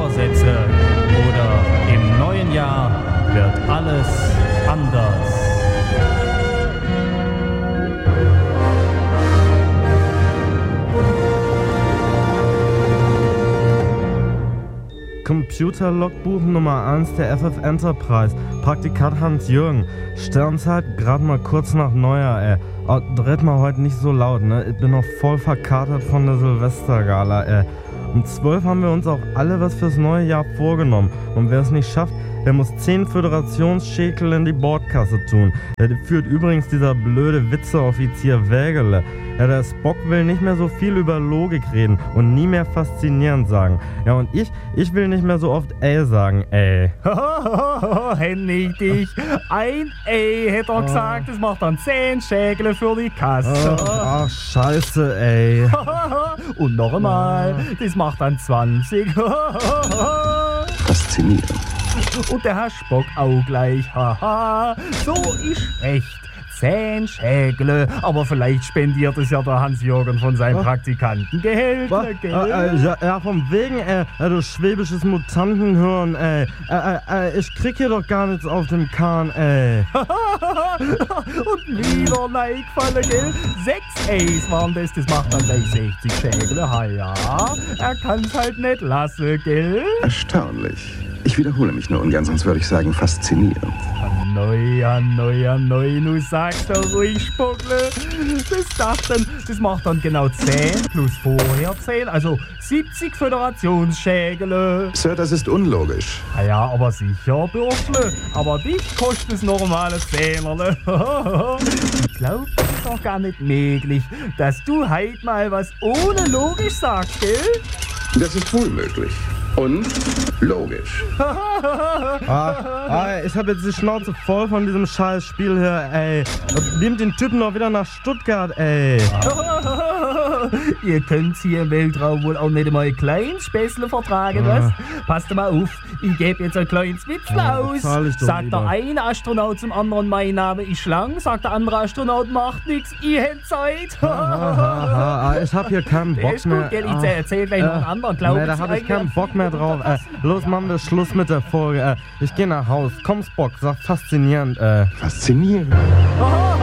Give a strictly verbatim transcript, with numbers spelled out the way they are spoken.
Vorsätze oder im neuen Jahr wird alles anders. Computer-Logbuch Nummer eins der F F Enterprise. Praktikant Hans-Jürgen. Sternzeit gerade mal kurz nach Neujahr, ey. Oh, dreht mal heute nicht so laut, ne? Ich bin noch voll verkatert von der Silvestergala, ey. Um zwölf haben wir uns auch alle was fürs neue Jahr vorgenommen. Und wer es nicht schafft, der muss zehn Föderationsschekel in die Bordkasse tun. Der führt übrigens dieser blöde Witzeoffizier Wägele. Ja, der Spock will nicht mehr so viel über Logik reden und nie mehr faszinierend sagen. Ja, und ich, ich will nicht mehr so oft ey sagen, ey. Henning dich. Ein ey, hätte er gesagt, das macht dann zehn Schägle für die Kasse. Ach, scheiße, ey. Und noch einmal, das macht dann zwanzig. Faszinierend. Und der Herr Spock auch gleich. Haha, so ist recht. Zehn Schägle, aber vielleicht spendiert es ja der Hans-Jürgen von seinem Praktikantengehälter, gell? Äh, äh, ja, ja, vom wegen, ey, äh, du schwäbisches Mutantenhirn, ey. Äh, äh, äh, ich krieg hier doch gar nichts auf dem Kahn, ey. Und wieder reingefallen, gell? Sechs A's waren das, das macht dann gleich sechzig Schägle, ha ja. Er kann's halt nicht lassen, gell? Erstaunlich. Ich wiederhole mich nur ungern, sonst würde ich sagen faszinierend. Neu, neu, neu, nu sagst du ruhig, Spuckle. Das dachten, das macht dann genau zehn plus vorher zehn, also siebzig Föderationsschägle. Sir, das ist unlogisch. Ah ja, aber sicher, Bürschle. Aber dich kostet das normale Zehnerle. Ich glaub, das ist doch gar nicht möglich, dass du heute mal was ohne logisch sagst, gell? Das ist wohl möglich. Und logisch. ah, ah, ich hab jetzt die Schnauze voll von diesem scheiß Spiel hier, ey. Nehmt den Typen doch wieder nach Stuttgart, ey. Ihr könnt hier im Weltraum wohl auch nicht einmal ein kleines Späßle vertragen, was? Ah. Passt mal auf, ich gebe jetzt ein kleines Witzle Ja, aus. bezahl ich doch Sagt lieber. der eine Astronaut zum anderen, mein Name ist lang. Sagt der andere Astronaut, macht nix, ich hätt Zeit. Ah, ah, ah, ich hab hier keinen Der Bock ist mehr. gut, gell? Ich Ah, erzähl gleich noch einen anderen. Glauben nee, da Sie hab ich eigentlich keinen an Bock mehr drauf. Äh, los, machen wir Schluss mit der Folge. Äh, ich geh nach Haus. Komm, Spock, sag faszinierend. Äh. Faszinierend. Aha.